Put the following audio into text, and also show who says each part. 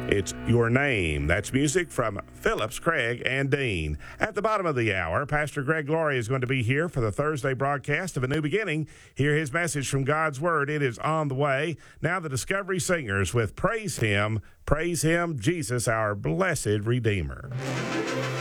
Speaker 1: It's Your Name. That's music from Phillips, Craig, and Dean. At the bottom of the hour, Pastor Greg Laurie is going to be here for the Thursday broadcast of A New Beginning. Hear his message from God's Word. It is on the way. Now the Discovery Singers with Praise Him, Jesus, our blessed Redeemer.